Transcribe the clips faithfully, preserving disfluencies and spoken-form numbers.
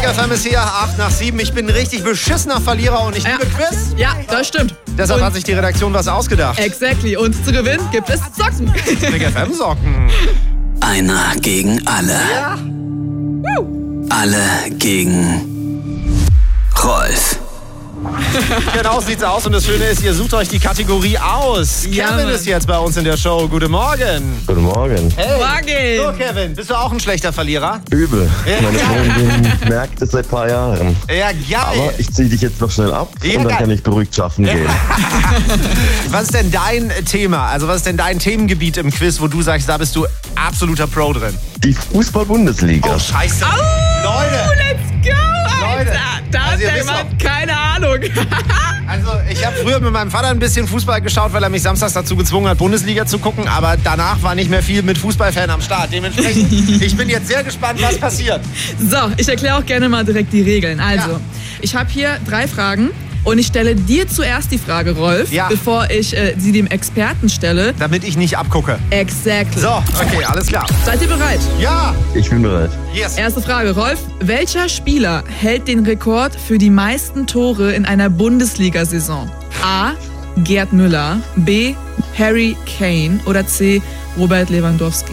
F M ist hier, acht nach sieben. Ich bin ein richtig beschissener Verlierer und ich liebe Ja. Quiz. Ja, das stimmt. Deshalb Und hat sich die Redaktion was ausgedacht. exactly. Und zu gewinnen gibt es Socken. Big F M-Socken. Einer gegen alle. Ja. Alle gegen Rolf. Genau sieht's aus und das Schöne ist, ihr sucht euch die Kategorie aus. Ja, Kevin Mann. ist jetzt bei uns in der Show. Guten Morgen. Guten Morgen. Hey. So, Morgen. Kevin, bist du auch ein schlechter Verlierer? Übel. Ja. Meine Freundin merkt es seit ein paar Jahren. Ja, Aber geil. ich ziehe dich jetzt noch schnell ab Ja, und dann geil. kann ich beruhigt schaffen gehen. Was ist denn dein Thema? Also was ist denn dein Themengebiet im Quiz, wo du sagst, da bist du absoluter Pro drin? Die Fußball-Bundesliga. Oh, scheiße. Oh, Leute. let's go, Alter. Leute, Da hat also ihr der wisst Mann keine Ahnung. Also ich habe früher mit meinem Vater ein bisschen Fußball geschaut, weil er mich samstags dazu gezwungen hat, Bundesliga zu gucken. Aber danach war nicht mehr viel mit Fußballfan am Start. Dementsprechend, ich bin jetzt sehr gespannt, was passiert. So, ich erkläre auch gerne mal direkt die Regeln. Also, Ja. ich habe hier drei Fragen und ich stelle dir zuerst die Frage, Rolf, Ja. bevor ich äh, sie dem Experten stelle. Damit ich nicht abgucke. Exactly. So, okay, alles klar. Seid ihr bereit? Ja, Ich bin bereit. yes. Erste Frage, Rolf. Welcher Spieler hält den Rekord für die meisten Tore in einer Bundesliga-Saison? A. Gerd Müller, B. Harry Kane oder C. Robert Lewandowski?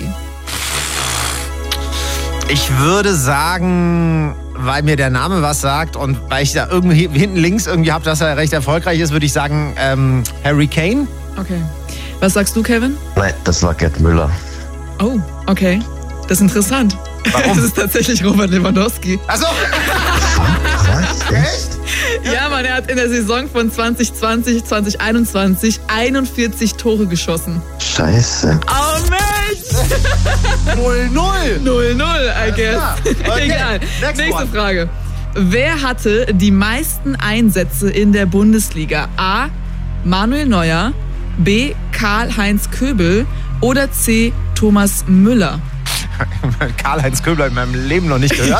Ich würde sagen, weil mir der Name was sagt und weil ich da irgendwie hinten links irgendwie habe, dass er recht erfolgreich ist, würde ich sagen ähm, Harry Kane. Okay. Was sagst du, Kevin? Nein, das war Gerd Müller. Oh, okay. Das ist interessant. Warum? Das ist tatsächlich Robert Lewandowski. Achso. Was? Echt? Ja, Mann, er hat in der Saison von zwanzig zwanzig, zwanzig einundzwanzig einundvierzig Tore geschossen. Scheiße. Oh, Mensch! null null. null null, I guess. klar. Okay, Egal. next Nächste one. Frage. Wer hatte die meisten Einsätze in der Bundesliga? A. Manuel Neuer, B. Karl-Heinz Köbel oder C. Thomas Müller? Karl-Heinz Köbler in meinem Leben noch nicht gehört.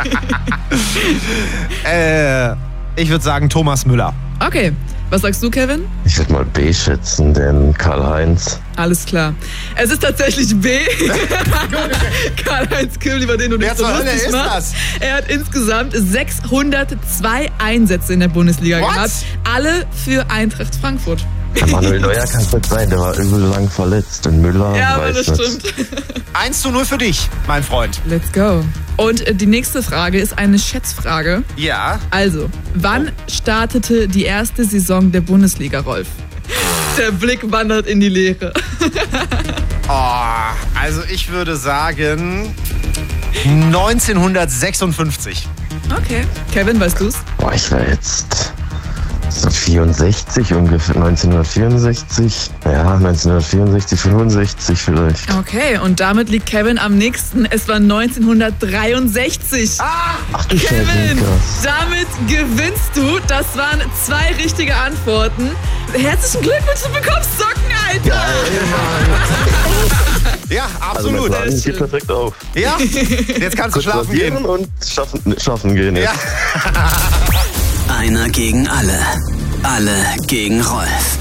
äh, ich würde sagen Thomas Müller. Okay. Was sagst du, Kevin? Ich würde mal B schätzen, denn Karl-Heinz. Alles klar. Es ist tatsächlich B. Karl-Heinz Köbel, über den du Wer nicht so zur Hölle lustig ist machst. das? Er hat insgesamt sechshundertzwei Einsätze in der Bundesliga What? gehabt. Alle für Eintracht Frankfurt. Der Manuel Neuer kann es nicht sein, der war übel lang verletzt. Und Müller, Ja, aber weiß das nicht. stimmt. eins zu null für dich, mein Freund. Let's go. Und äh, die nächste Frage ist eine Schätzfrage. Ja. Also, wann startete die erste Saison der Bundesliga, Rolf? Der Blick wandert in die Leere. Oh, also ich würde sagen neunzehnhundertsechsundfünfzig. Okay. Kevin, weißt du's? Boah, ich war jetzt so vierundsechzig, ungefähr neunzehnhundertvierundsechzig. Ja, neunzehnhundertvierundsechzig, fünfundsechzig vielleicht. Okay, und damit liegt Kevin am nächsten. Es war neunzehnhundertdreiundsechzig. Ach du Scheiße, Kevin, krass. damit gewinnst du. Das waren zwei richtige Antworten. Herzlichen Glückwunsch, du bekommst Socken, Alter. Ja, Also mein absolut. Plan geht perfekt auf. Ja, jetzt kannst du Kurz schlafen gehen. rasieren und schaffen, schaffen gehen jetzt. Ja. Einer gegen alle. Alle gegen Rolf.